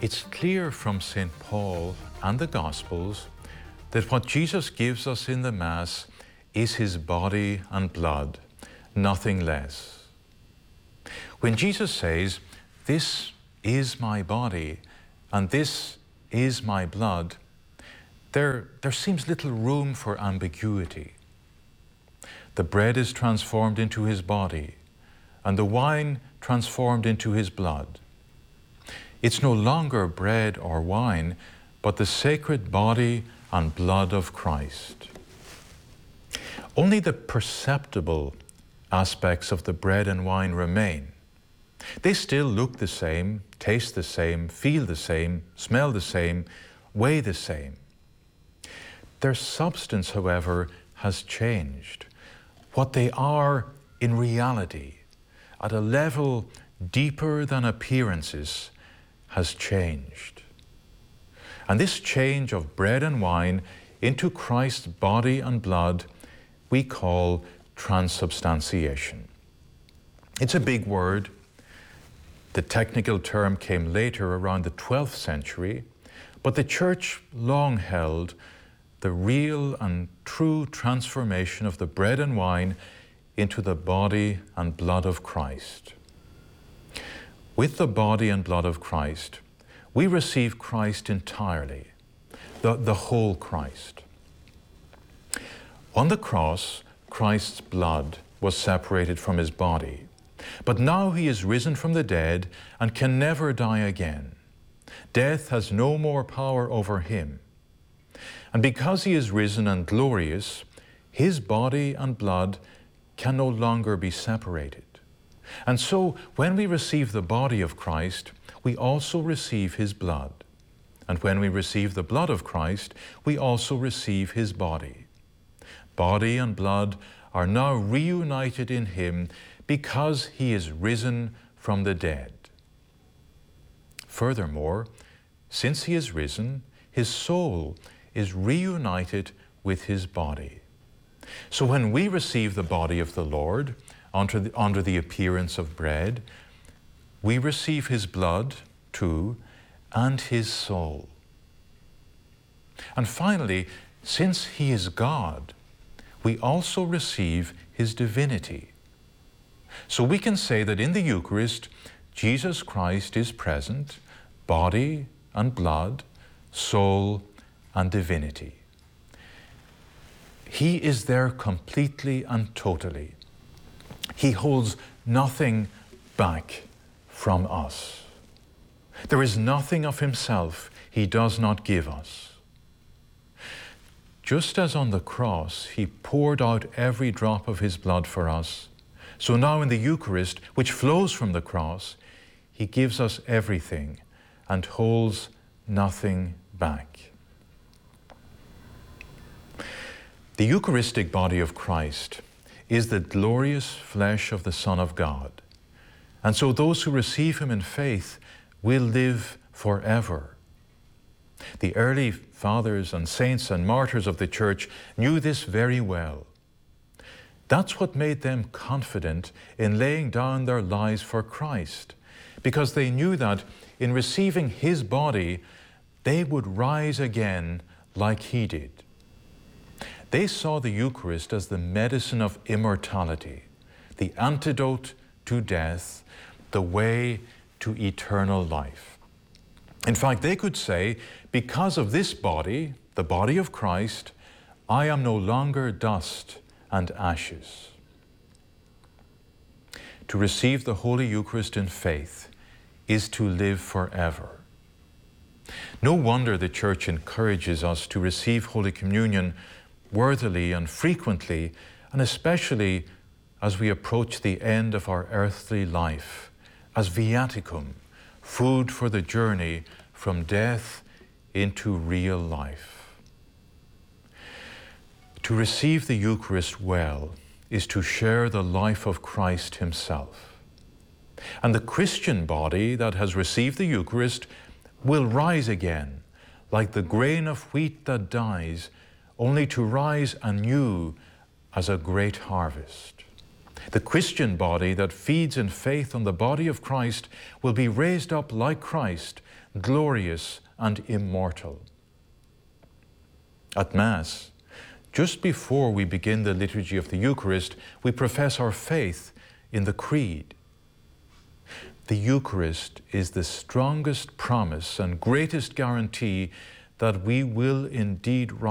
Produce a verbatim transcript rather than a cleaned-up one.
It's clear from Saint Paul and the Gospels that what Jesus gives us in the Mass is his body and blood, nothing less. When Jesus says, "This is my body and this is my blood," there, there seems little room for ambiguity. The bread is transformed into his body and the wine transformed into his blood. It's no longer bread or wine, but the sacred body and blood of Christ. Only the perceptible aspects of the bread and wine remain. They still look the same, taste the same, feel the same, smell the same, weigh the same. Their substance, however, has changed. What they are in reality, at a level deeper than appearances, has changed. And this change of bread and wine into Christ's body and blood we call transubstantiation. It's a big word. The technical term came later, around the twelfth century, but the Church long held the real and true transformation of the bread and wine into the body and blood of Christ. With the body and blood of Christ, we receive Christ entirely, the, the whole Christ. On the cross, Christ's blood was separated from his body, but now he is risen from the dead and can never die again. Death has no more power over him. And because he is risen and glorious, his body and blood can no longer be separated. And so, when we receive the body of Christ, we also receive his blood. And when we receive the blood of Christ, we also receive his body. Body and blood are now reunited in him because he is risen from the dead. Furthermore, since he is risen, his soul is reunited with his body. So when we receive the body of the Lord under the, under the appearance of bread, we receive his blood too, and his soul. And finally, since he is God, we also receive his divinity. So we can say that in the Eucharist, Jesus Christ is present, body and blood, soul and divinity. He is there completely and totally. He holds nothing back from us. There is nothing of himself he does not give us. Just as on the cross he poured out every drop of his blood for us, so now in the Eucharist, which flows from the cross, he gives us everything and holds nothing back. The Eucharistic body of Christ is the glorious flesh of the Son of God. And so those who receive him in faith will live forever. The early fathers and saints and martyrs of the Church knew this very well. That's what made them confident in laying down their lives for Christ, because they knew that in receiving his body, they would rise again like he did. They saw the Eucharist as the medicine of immortality, the antidote to death, the way to eternal life. In fact, they could say, because of this body, the body of Christ, I am no longer dust and ashes. To receive the Holy Eucharist in faith is to live forever. No wonder the Church encourages us to receive Holy Communion worthily and frequently, and especially as we approach the end of our earthly life, as viaticum, food for the journey from death into real life. To receive the Eucharist well is to share the life of Christ himself. And the Christian body that has received the Eucharist will rise again, like the grain of wheat that dies, only to rise anew as a great harvest. The Christian body that feeds in faith on the body of Christ will be raised up like Christ, glorious and immortal. At Mass, just before we begin the liturgy of the Eucharist, we profess our faith in the Creed. The Eucharist is the strongest promise and greatest guarantee that we will indeed rise